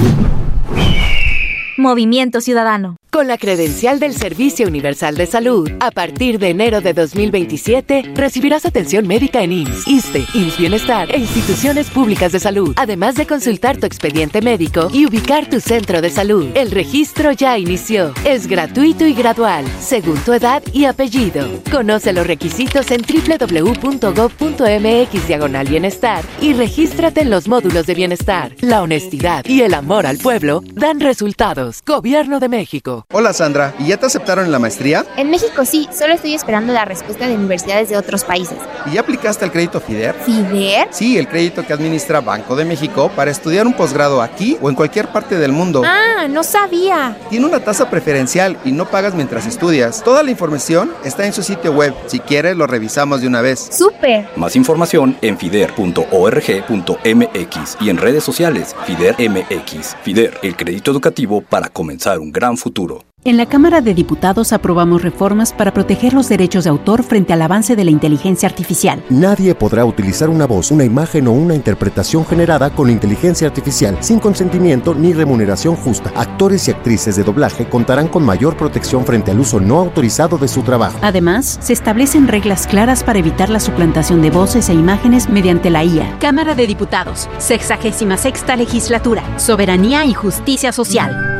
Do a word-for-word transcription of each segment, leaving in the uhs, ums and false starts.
Movimiento Ciudadano. Con la credencial del Servicio Universal de Salud, a partir de enero de dos mil veintisiete, recibirás atención médica en I M S S, ISSSTE, I M S S Bienestar e instituciones públicas de salud, además de consultar tu expediente médico y ubicar tu centro de salud. El registro ya inició. Es gratuito y gradual, según tu edad y apellido. Conoce los requisitos en doble u doble u doble u punto gob punto eme equis diagonal bienestar y regístrate en los módulos de bienestar. La honestidad y el amor al pueblo dan resultados. Gobierno de México. Hola Sandra, ¿y ya te aceptaron en la maestría? En México sí, solo estoy esperando la respuesta de universidades de otros países. ¿Y ya aplicaste al crédito FIDER? ¿FIDER? Sí, el crédito que administra Banco de México para estudiar un posgrado aquí o en cualquier parte del mundo. Ah, no sabía. Tiene una tasa preferencial y no pagas mientras estudias. Toda la información está en su sitio web. Si quieres, lo revisamos de una vez. ¡Súper! Más información en fider punto org punto eme equis y en redes sociales FIDER M X. FIDER, el crédito educativo para comenzar un gran futuro. En la Cámara de Diputados aprobamos reformas para proteger los derechos de autor frente al avance de la inteligencia artificial. Nadie podrá utilizar una voz, una imagen o una interpretación generada con inteligencia artificial sin consentimiento ni remuneración justa. Actores y actrices de doblaje contarán con mayor protección frente al uso no autorizado de su trabajo. Además, se establecen reglas claras para evitar la suplantación de voces e imágenes mediante la I A. Cámara de Diputados, sexagésima sexta legislatura, soberanía y justicia social.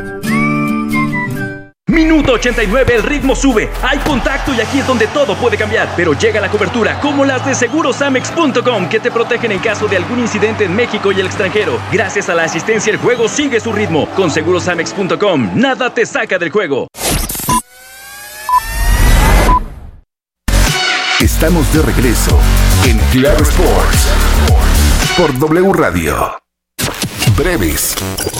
Minuto ochenta y nueve, el ritmo sube, hay contacto y aquí es donde todo puede cambiar. Pero llega la cobertura, como las de seguros amex punto com, que te protegen en caso de algún incidente en México y el extranjero. Gracias a la asistencia, el juego sigue su ritmo. Con seguros amex punto com, nada te saca del juego. Estamos de regreso en Claro Sports por W Radio. Breves.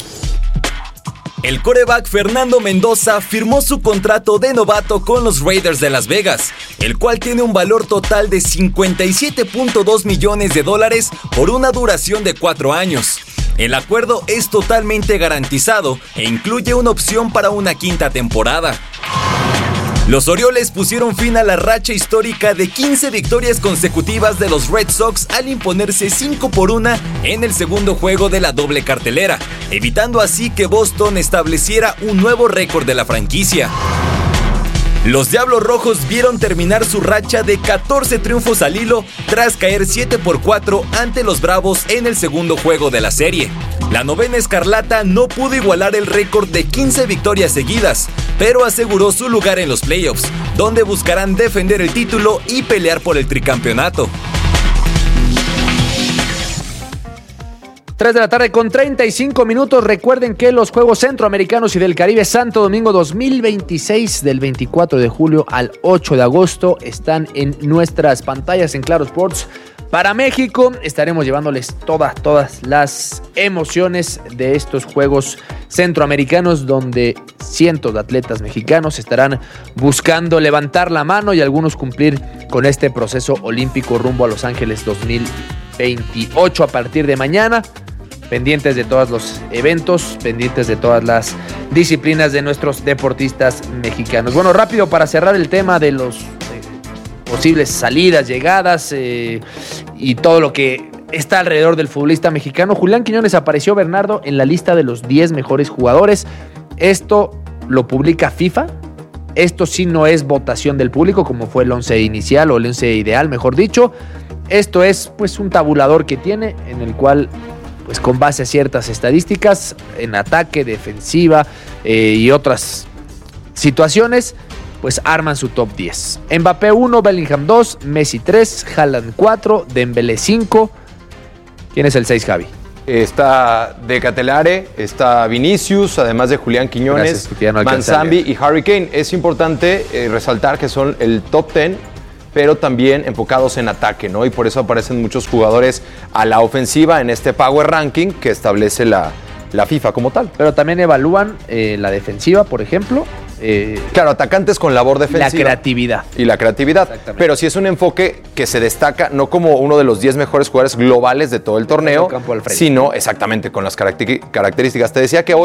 El quarterback Fernando Mendoza firmó su contrato de novato con los Raiders de Las Vegas, el cual tiene un valor total de cincuenta y siete punto dos millones de dólares por una duración de cuatro años. El acuerdo es totalmente garantizado e incluye una opción para una quinta temporada. Los Orioles pusieron fin a la racha histórica de quince victorias consecutivas de los Red Sox al imponerse cinco por una en el segundo juego de la doble cartelera, evitando así que Boston estableciera un nuevo récord de la franquicia. Los Diablos Rojos vieron terminar su racha de catorce triunfos al hilo tras caer siete por cuatro ante los Bravos en el segundo juego de la serie. La novena escarlata no pudo igualar el récord de quince victorias seguidas, pero aseguró su lugar en los playoffs, donde buscarán defender el título y pelear por el tricampeonato. tres de la tarde con treinta y cinco minutos. Recuerden que los Juegos Centroamericanos y del Caribe Santo Domingo dos mil veintiséis, del veinticuatro de julio al ocho de agosto, están en nuestras pantallas en Claro Sports. Para México estaremos llevándoles todas, todas las emociones de estos Juegos Centroamericanos, donde cientos de atletas mexicanos estarán buscando levantar la mano y algunos cumplir con este proceso olímpico rumbo a Los Ángeles dos mil veintiocho a partir de mañana. Pendientes de todos los eventos, pendientes de todas las disciplinas de nuestros deportistas mexicanos. Bueno, rápido para cerrar el tema de los eh, posibles salidas, llegadas eh, y todo lo que está alrededor del futbolista mexicano. Julián Quiñones apareció, Bernardo, en la lista de los diez mejores jugadores. Esto lo publica FIFA. Esto sí no es votación del público, como fue el once inicial o el once ideal, mejor dicho. Esto es pues un tabulador que tiene, en el cual, pues con base a ciertas estadísticas en ataque, defensiva eh, y otras situaciones, pues arman su top diez. Mbappé uno, Bellingham dos, Messi tres, Haaland cuatro, Dembélé cinco. ¿Quién es el seis, Javi? Está De Catelare, está Vinicius, además de Julián Quiñones, no Manzambi y Harry Kane. Es importante eh, resaltar que son el top diez, pero también enfocados en ataque, ¿no? Y por eso aparecen muchos jugadores a la ofensiva en este Power Ranking que establece la, la FIFA como tal. Pero también evalúan eh, la defensiva, por ejemplo. Eh, claro, atacantes con labor defensiva. La creatividad. Y la creatividad. Pero sí es un enfoque que se destaca no como uno de los diez mejores jugadores globales de todo el torneo, campo al frente, sino exactamente con las características. Te decía que hoy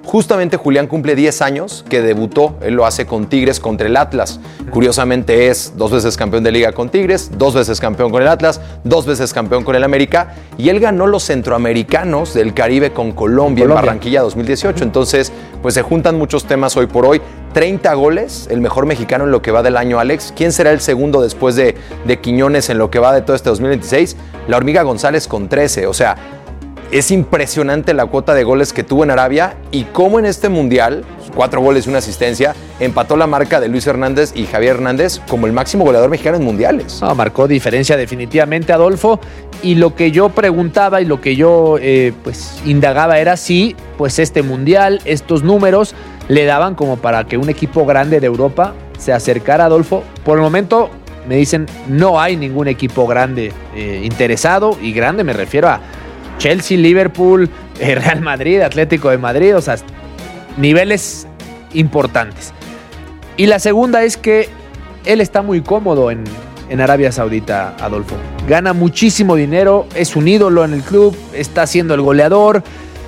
Justamente Julián cumple diez años que debutó, él lo hace con Tigres contra el Atlas. Curiosamente es dos veces campeón de Liga con Tigres, dos veces campeón con el Atlas, dos veces campeón con el América, y él ganó los centroamericanos del Caribe con Colombia, Colombia. en Barranquilla dos mil dieciocho. Entonces, pues se juntan muchos temas hoy por hoy. treinta goles, el mejor mexicano en lo que va del año, Alex. ¿Quién será el segundo después de, de Quiñones en lo que va de todo este dos mil veintiséis? La Hormiga González con trece. O sea, es impresionante la cuota de goles que tuvo en Arabia y cómo en este Mundial, cuatro goles y una asistencia, empató la marca de Luis Hernández y Javier Hernández como el máximo goleador mexicano en mundiales. No, marcó diferencia definitivamente, Adolfo. Y lo que yo preguntaba y lo que yo eh, pues indagaba era si pues este Mundial, estos números, le daban como para que un equipo grande de Europa se acercara, Adolfo. Por el momento me dicen no hay ningún equipo grande eh, interesado, y grande me refiero a Chelsea, Liverpool, eh, Real Madrid, Atlético de Madrid, o sea, niveles importantes. Y la segunda es que él está muy cómodo en, en Arabia Saudita, Adolfo. Gana muchísimo dinero, es un ídolo en el club, está siendo el goleador.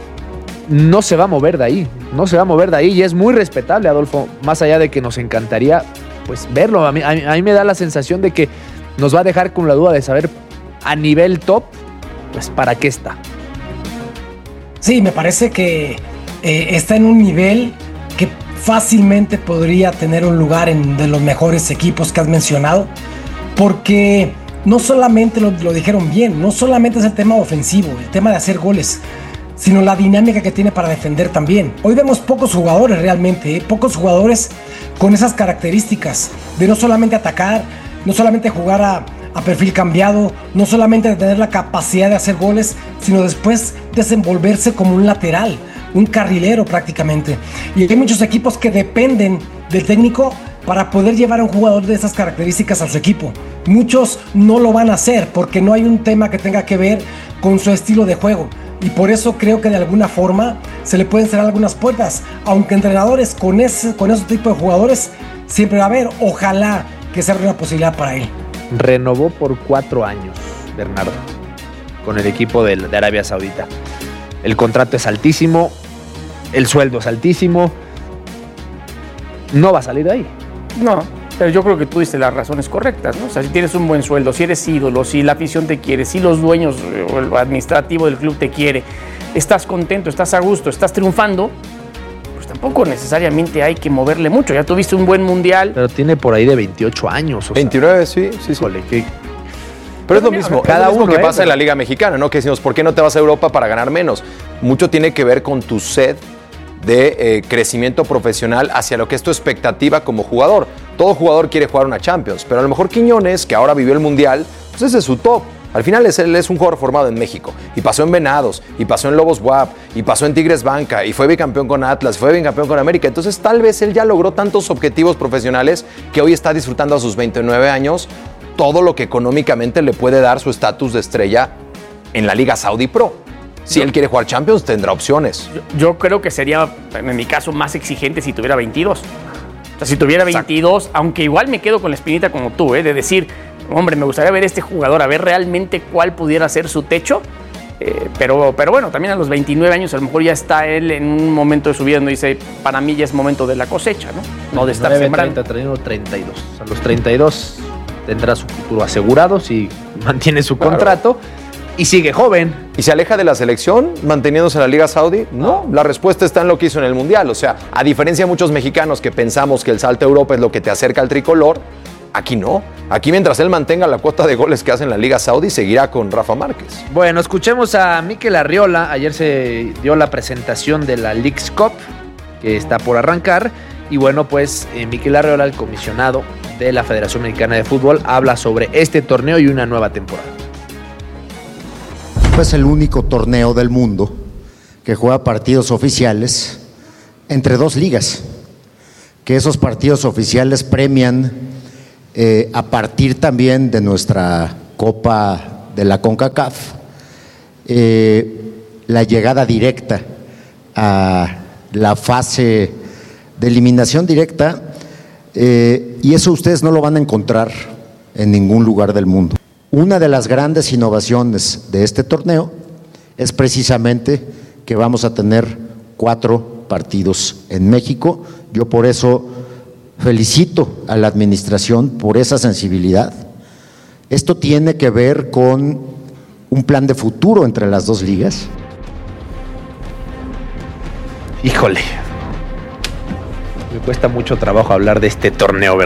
No se va a mover de ahí, no se va a mover de ahí y es muy respetable, Adolfo, más allá de que nos encantaría pues verlo. A mí, a mí, a mí me da la sensación de que nos va a dejar con la duda de saber a nivel top, pues para qué está. Sí, me parece que eh, está en un nivel que fácilmente podría tener un lugar en de los mejores equipos que has mencionado, porque no solamente lo, lo dijeron bien, no solamente es el tema ofensivo, el tema de hacer goles, sino la dinámica que tiene para defender también. Hoy vemos pocos jugadores realmente, ¿eh? pocos jugadores con esas características de no solamente atacar, no solamente jugar a, a perfil cambiado, no solamente de tener la capacidad de hacer goles, sino después desenvolverse como un lateral, un carrilero prácticamente. Y hay muchos equipos que dependen del técnico para poder llevar a un jugador de esas características a su equipo. Muchos no lo van a hacer porque no hay un tema que tenga que ver con su estilo de juego. Y por eso creo que de alguna forma se le pueden cerrar algunas puertas, aunque entrenadores con ese, con ese tipo de jugadores siempre va a haber. Ojalá que sea una posibilidad para él. Renovó por cuatro años, Bernardo, con el equipo de, de Arabia Saudita. El contrato es altísimo, el sueldo es altísimo. No va a salir de ahí. No, pero yo creo que tú diste las razones correctas, ¿no? O sea, si tienes un buen sueldo, si eres ídolo, si la afición te quiere, si los dueños o el administrativo del club te quiere, estás contento, estás a gusto, estás triunfando, pues tampoco necesariamente hay que moverle mucho. Ya tuviste un buen mundial. Pero tiene por ahí de veintiocho años. O veintinueve, sea, sí, sí, sí. Híjole, que... Pero es lo mismo, cada es lo mismo uno que pasa en la Liga Mexicana, ¿no? Que decimos, ¿por qué no te vas a Europa para ganar menos? Mucho tiene que ver con tu sed de eh, crecimiento profesional hacia lo que es tu expectativa como jugador. Todo jugador quiere jugar una Champions, pero a lo mejor Quiñones, que ahora vivió el Mundial, pues ese es su top. Al final es, él es un jugador formado en México, y pasó en Venados, y pasó en Lobos W A P, y pasó en Tigres Banca, y fue bicampeón con Atlas, fue bicampeón con América. Entonces tal vez él ya logró tantos objetivos profesionales que hoy está disfrutando a sus veintinueve años todo lo que económicamente le puede dar su estatus de estrella en la Liga Saudi Pro. Si yo, él quiere jugar Champions, tendrá opciones. Yo, yo creo que sería, en mi caso, más exigente si tuviera veintidós. O sea, si tuviera veintidós, exacto, aunque igual me quedo con la espinita como tú, ¿eh? de decir, hombre, me gustaría ver a este jugador, a ver realmente cuál pudiera ser su techo. Eh, pero, pero bueno, también a los veintinueve años a lo mejor ya está él en un momento de su vida donde dice, para mí ya es momento de la cosecha, ¿no? No de estar sembrando. treinta, treinta y dos. A los treinta y dos tendrá su futuro asegurado si mantiene su claro. contrato. Y sigue joven. ¿Y se aleja de la selección manteniéndose en la Liga Saudí? No, la respuesta está en lo que hizo en el Mundial. O sea, a diferencia de muchos mexicanos que pensamos que el salto a Europa es lo que te acerca al tricolor, aquí no. Aquí mientras él mantenga la cuota de goles que hace en la Liga Saudí, seguirá con Rafa Márquez. Bueno, escuchemos a Mikel Arriola. Ayer se dio la presentación de la Leagues Cup, que está por arrancar. Y bueno, pues eh, Mikel Arriola, el comisionado de la Federación Mexicana de Fútbol, habla sobre este torneo y una nueva temporada. Es el único torneo del mundo que juega partidos oficiales entre dos ligas, que esos partidos oficiales premian eh, a partir también de nuestra Copa de la CONCACAF eh, la llegada directa a la fase de eliminación directa, eh, y eso ustedes no lo van a encontrar en ningún lugar del mundo. Una de las grandes innovaciones de este torneo es precisamente que vamos a tener cuatro partidos en México. Yo por eso felicito a la administración por esa sensibilidad. Esto tiene que ver con un plan de futuro entre las dos ligas. Híjole, me cuesta mucho trabajo hablar de este torneo, ¿verdad?